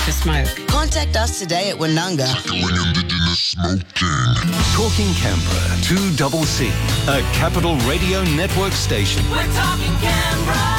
for smoke. Contact us today at Woonunga. Talking Canberra, 2CC, a Capital Radio Network station. We're talking Canberra.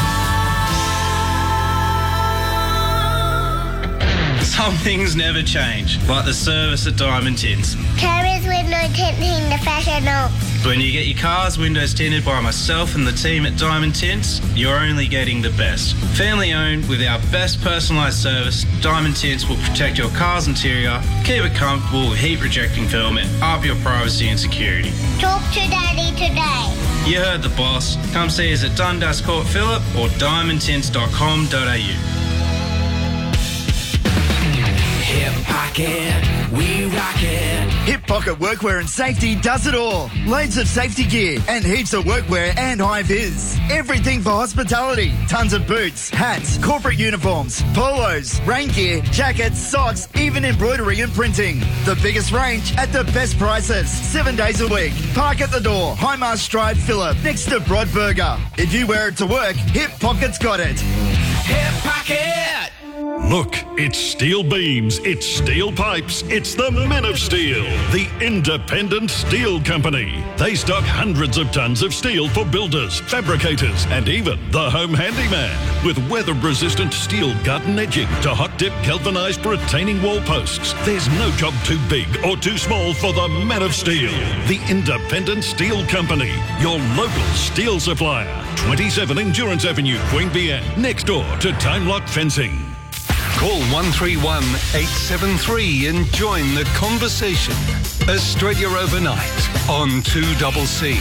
Some things never change, like the service at Diamond Tints. Carriers window tinting professional. When you get your car's windows tinted by myself and the team at Diamond Tints, you're only getting the best. Family owned with our best personalised service, Diamond Tints will protect your car's interior, keep it comfortable with heat rejecting film and up your privacy and security. Talk to Daddy today. You heard the boss. Come see us at Dundas Court Phillip or diamondtints.com.au. Hip Pocket, we rock it. Hip Pocket Workwear and Safety does it all. Loads of safety gear and heaps of workwear and high-vis. Everything for hospitality. Tons of boots, hats, corporate uniforms, polos, rain gear, jackets, socks, even embroidery and printing. The biggest range at the best prices. 7 days a week. Park at the door. Highmast Drive, Phillip, next to Broadburger. If you wear it to work, Hip Pocket's got it. Hip Pocket. Look, it's steel beams, it's steel pipes, it's the Men of Steel, the independent steel company. They stock hundreds of tons of steel for builders, fabricators, and even the home handyman. With weather-resistant steel garden edging to hot-dip galvanised retaining wall posts, there's no job too big or too small for the Men of Steel, the independent steel company, your local steel supplier. 27 Endurance Avenue, Queanbeyan, next door to Time Lock Fencing. Call 131 873 and join the conversation. Australia Overnight on 2CC.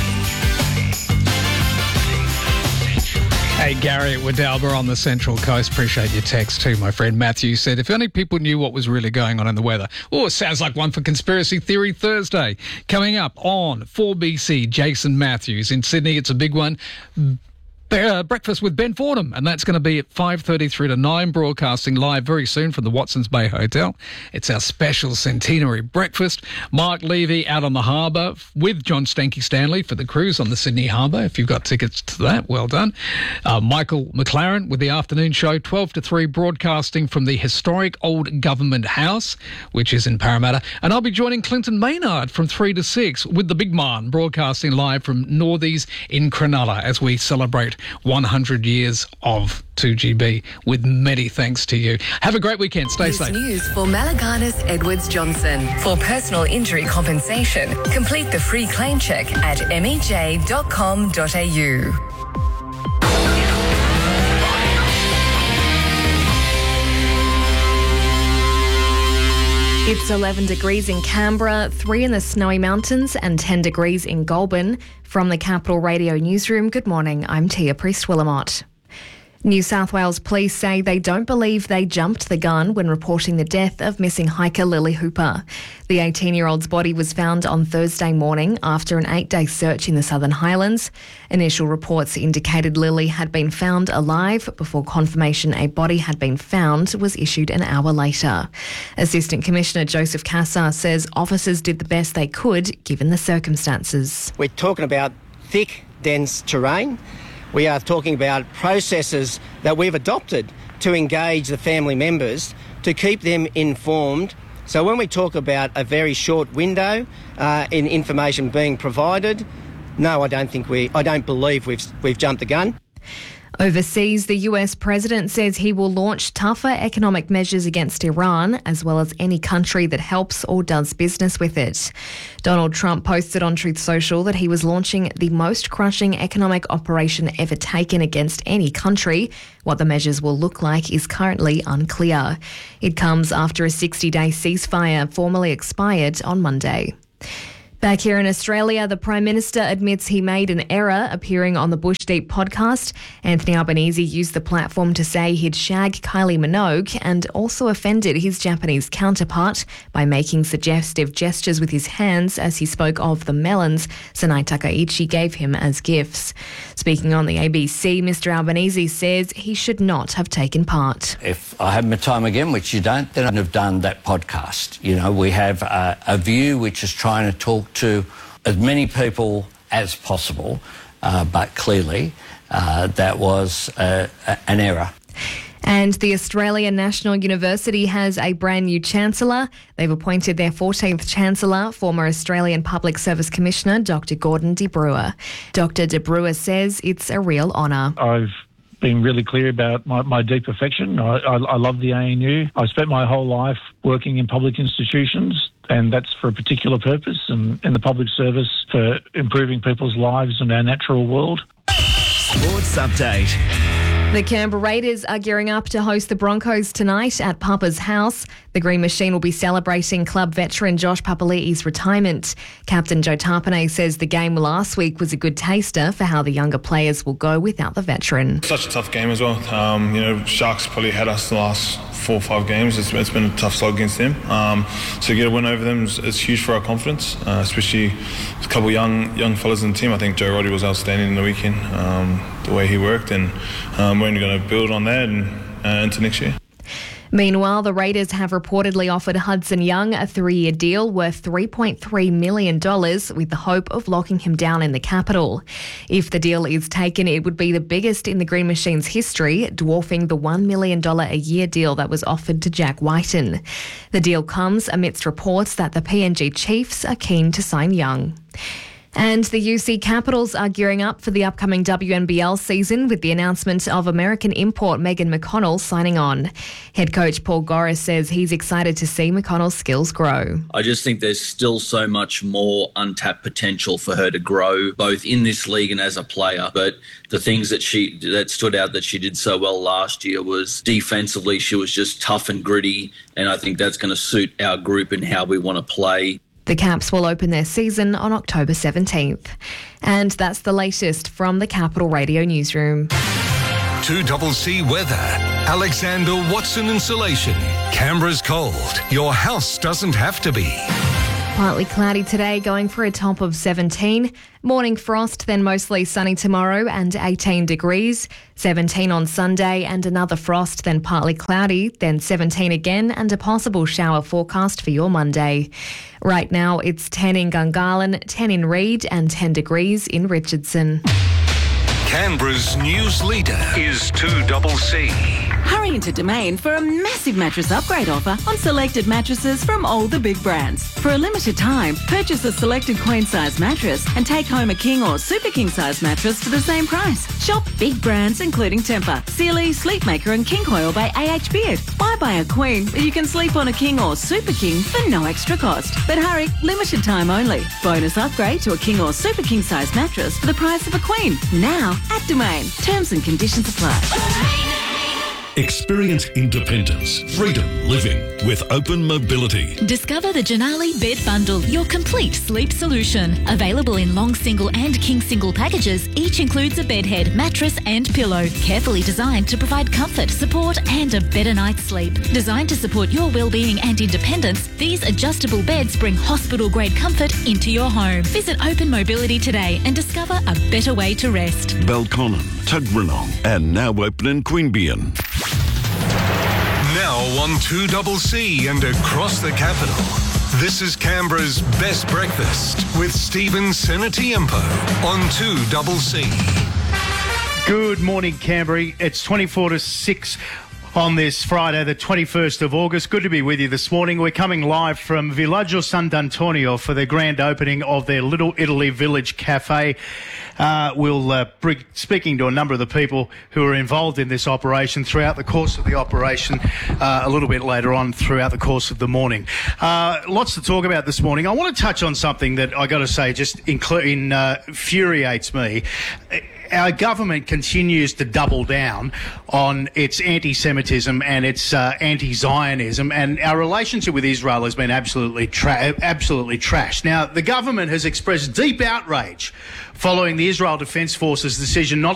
Hey, Gary at Wadalba on the Central Coast. Appreciate your text too, my friend. Matthew said, if only people knew what was really going on in the weather. Oh, it sounds like one for Conspiracy Theory Thursday. Coming up on 4BC, Jason Matthews. In Sydney, it's a big one. Breakfast with Ben Fordham, and that's going to be at 5:33 to 9, broadcasting live very soon from the Watsons Bay Hotel. It's our special centenary breakfast. Mark Levy out on the harbour with John Stanky Stanley for the cruise on the Sydney Harbour. If you've got tickets to that, well done. Michael McLaren with the afternoon show, 12 to 3, broadcasting from the historic old Government House, which is in Parramatta. And I'll be joining Clinton Maynard from 3 to 6 with the Big Man, broadcasting live from Northies in Cronulla as we celebrate 100 years of 2GB, with many thanks to you. Have a great weekend. Stay safe. News for Malaganas Edwards Johnson. For personal injury compensation, complete the free claim check at mej.com.au. It's 11 degrees in Canberra, 3 in the Snowy Mountains and 10 degrees in Goulburn. From the Capital Radio Newsroom, good morning, I'm Tia Priest-Willamott. New South Wales police say they don't believe they jumped the gun when reporting the death of missing hiker Lily Hooper. The 18-year-old's body was found on Thursday morning after an 8-day search in the Southern Highlands. Initial reports indicated Lily had been found alive before confirmation a body had been found was issued an hour later. Assistant Commissioner Joseph Cassar says officers did the best they could given the circumstances. We're talking about thick, dense terrain. We are talking about processes that we've adopted to engage the family members to keep them informed. So when we talk about a very short window in information being provided, no, I don't believe we've jumped the gun. Overseas, the US president says he will launch tougher economic measures against Iran, as well as any country that helps or does business with it. Donald Trump posted on Truth Social that he was launching the most crushing economic operation ever taken against any country. What the measures will look like is currently unclear. It comes after a 60-day ceasefire formally expired on Monday. Back here in Australia, the Prime Minister admits he made an error appearing on the Bush Deep podcast. Anthony Albanese used the platform to say he'd shag Kylie Minogue and also offended his Japanese counterpart by making suggestive gestures with his hands as he spoke of the melons Sanai Takaichi gave him as gifts. Speaking on the ABC, Mr Albanese says he should not have taken part. If I had my time again, which you don't, then I'd have done that podcast. You know, we have a view which is trying to talk to as many people as possible, but clearly that was an error. And the Australian National University has a brand new Chancellor. They've appointed their 14th Chancellor, former Australian Public Service Commissioner Dr. Gordon de Bruin. Dr. de Bruin says it's a real honour. I've been really clear about my deep affection. I love the ANU. I spent my whole life working in public institutions, and that's for a particular purpose, and in the public service for improving people's lives and our natural world. Sports Update. The Canberra Raiders are gearing up to host the Broncos tonight at Papa's house. The Green Machine will be celebrating club veteran Josh Papali'i's retirement. Captain Joe Tarpanay says the game last week was a good taster for how the younger players will go without the veteran. Such a tough game as well. Sharks probably had us the last 4 or 5 games. It's been a tough slog against them. So get a win over them is huge for our confidence, especially a couple of young fellas in the team. I think Joe Roddy was outstanding in the weekend, the way he worked, and we're only going to build on that and into next year. Meanwhile, the Raiders have reportedly offered Hudson Young a 3-year deal worth $3.3 million with the hope of locking him down in the capital. If the deal is taken, it would be the biggest in the Green Machine's history, dwarfing the $1 million a year deal that was offered to Jack Whiten. The deal comes amidst reports that the PNG Chiefs are keen to sign Young. And the UC Capitals are gearing up for the upcoming WNBL season with the announcement of American import Megan McConnell signing on. Head coach Paul Goris says he's excited to see McConnell's skills grow. I just think there's still so much more untapped potential for her to grow, both in this league and as a player. But the things that stood out that she did so well last year was defensively, she was just tough and gritty, and I think that's going to suit our group and how we want to play. The Caps will open their season on October 17th. And that's the latest from the Capital Radio Newsroom. 2CC weather. Alexander Watson Insulation. Canberra's cold. Your house doesn't have to be. Partly cloudy today, going for a top of 17. Morning frost, then mostly sunny tomorrow and 18 degrees. 17 on Sunday and another frost, then partly cloudy, then 17 again and a possible shower forecast for your Monday. Right now it's 10 in Gungahlin, 10 in Reid and 10 degrees in Richardson. Canberra's news leader is 2CC. Hurry into Domain for a massive mattress upgrade offer on selected mattresses from all the big brands. For a limited time, purchase a selected queen-size mattress and take home a king or super king-size mattress for the same price. Shop big brands including Tempur, Sealy, Sleepmaker and King Coil by AH Beard. Why buy a queen but you can sleep on a king or super king for no extra cost? But hurry, limited time only. Bonus upgrade to a king or super king-size mattress for the price of a queen. Now at Domain. Terms and conditions apply. Experience independence, freedom living with Open Mobility. Discover the Janali Bed Bundle, your complete sleep solution. Available in long single and king single packages, each includes a bed head, mattress and pillow. Carefully designed to provide comfort, support and a better night's sleep. Designed to support your well-being and independence, these adjustable beds bring hospital-grade comfort into your home. Visit Open Mobility today and discover a better way to rest. Belconnen, Tuggeranong and now open in Queanbeyan. Now on 2CC and across the capital. This is Canberra's Best Breakfast with Stephen Senatiempo on 2CC. Good morning, Canberra. It's 24 to 6 on this Friday, the 21st of August. Good to be with you this morning. We're coming live from Villaggio Sant'Antonio for the grand opening of their Little Italy Village Cafe. We'll be speaking to a number of the people who are involved in this operation throughout the course of the operation, a little bit later on throughout the course of the morning. Lots to talk about this morning. I want to touch on something that I got to say just infuriates me. Our government continues to double down on its anti-Semitism and its anti-Zionism, and our relationship with Israel has been absolutely trashed. Now, the government has expressed deep outrage following the Israel Defence Force's decision not